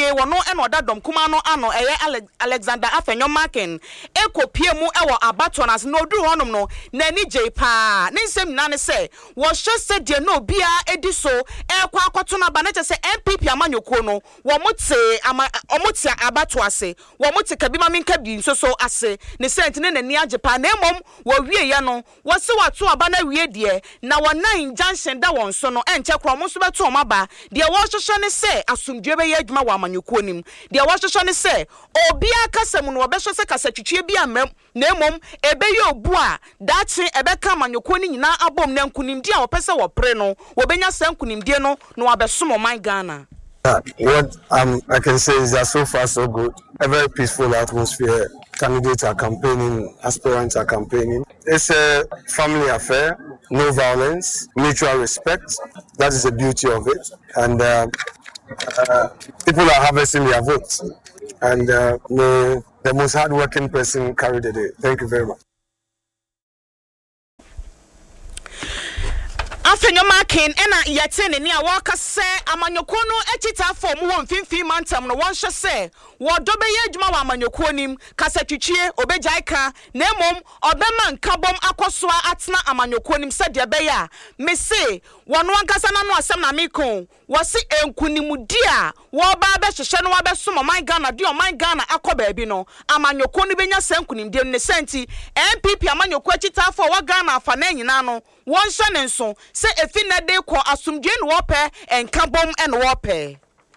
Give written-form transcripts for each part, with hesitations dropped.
wono eno dadom kuma no ano eye Alexander Afenyomakin ekopie mu ewo abato na no duru honom no na ni je pa ne nsem na ne se wo hye se de no bia edi so ekwa akoto na ba na che se MPP amanyoko no wo mote abato ase wo mote kabima minka bi nso so ase ne sent ne nani age pa na emom wo wie ye no wo se wato aba na wie de na wo nan junction da won so no enche kro mo so beto omaba de wo hwehwe ne se asumdwe be ye adwuma wa amanyoko nim de wo hwehwe ne se obi akasam no wo be so se kasa twitwe bi amem na emom ebe ye obu a dachi ebe ka amanyoko ni nyina abom na nkunimdi a wo pese wo pre no wo benya se nkunimdi no no abesom man Ghana. What I can say is that so far so good. A very peaceful atmosphere. Candidates are campaigning, aspirants are campaigning. It's a family affair, no violence, mutual respect. That is the beauty of it. And people are harvesting their votes. And the most hardworking person carried the day. Thank you very much. Afenyomakin ena yetene ni awaka se amanyoko no echita form won finfin mantam no won hye se wo dobe ye adwuma wa amanyoko nim kasa twitwie obejaika na emom obema nkabom akosoa atena amanyoko nim se de be ya me se wono ankasa na no asem na mekon wo se enkunimudi a wo ba be hye no wa be so man Ghana de o man Ghana akoba bi no amanyoko no benya se enkunimdi ne senti MPP amanyoko echita for wa Ghana afa na nyina no won hye ne nso se efi na de ko asumdwe no wope enkabom en wope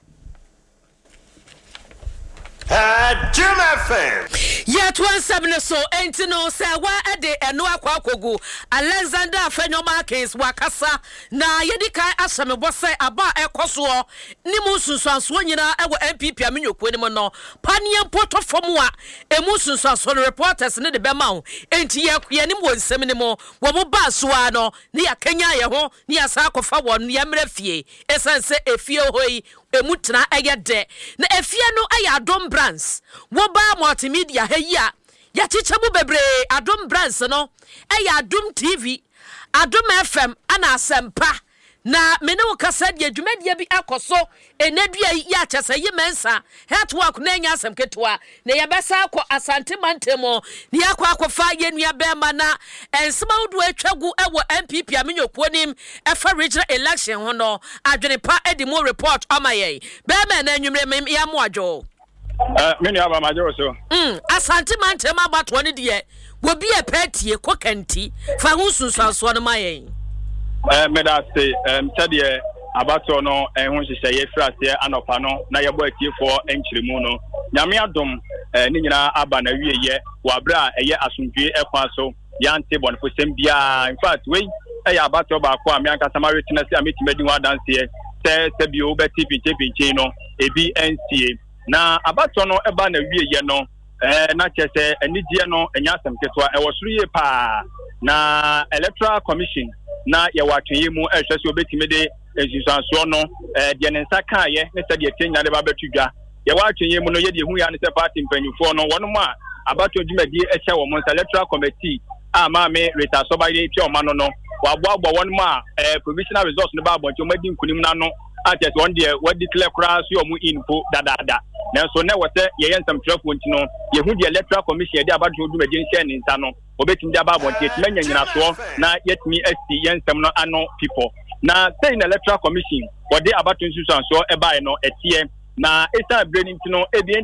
Jim FM. Yet 17 so enti no se wa ede eno akwakogu Alexander Afenyomakin wakasa na yedikai asemebo se aba ekoso ni mu sunsuanso nyina ewo MPP amenyoko ni mo no paniam poto fomu a emu sunsuanso reporters ne de bema ho enti ye ni mo nsem ni mo wo mo ba so a no ne ya kanya ye ho ne ya sa akofa won ye mra fie esanse efie hoyi emutena eyede na efie no aya Adom Brands wo ba multimedia heya ya chichemu bebre Adom Brands no eya Adom TV Adom FM ana asempa na mene wo kasa de adwumadia bi akoso enadua ya chese yimensa network na nya asem ketwa na ya besa akọ Asante Mantemo ni akwa ye nua bema na ensema wodo atwagu ewo MPP amenyoko nim efa regional election ho no adwene pa edimo report amaye bema na anwumre ya mo adwo meni aba majo so Asante Mantemo abato ne de wo bi e patie kokanti fa hu sunsuanso no maye meda say said abato no ehun hyehyɛ frase anopa no na yɛbɔ atiefo enkyiremu no nyame adom ne nyina aba na wieye wa bra ɛyɛ asomdwe ɛkwa so yante bɔnfo sem bia in fact we ɛyɛ abato ba ko am yanka samare tina se ametimadi ho adanse sɛ bio bɛti pinche no ebi NCA na abato no ɛba na wieye no na kyese anigye no enya asem ketwa ɛwɔ soro ye pa na electoral commission na ye watwe mu ehwe se obetime de ensusanso no de ne nsa kaaye ne se de tenya de ba betudwa ye watwe mu no ye de hu ya ne se party mpanyufo no wono ma abato dwumadi eche wo mo electoral committee ama me reta so ba ye twa oma no waboabo wono ma provisional results no ba abonche o madi nkunim na no atete won de what declare cross yo mu info dada na so na wote ye yensam trafo nti no ye hu de electoral commission de abato dwumadi nhyɛ ne nsa no obetim de aba abonche timanya nyina so na yetimi sti yensam no ano people na say in electoral commission what they abato nsusanso e bae no etie na esa brain nti no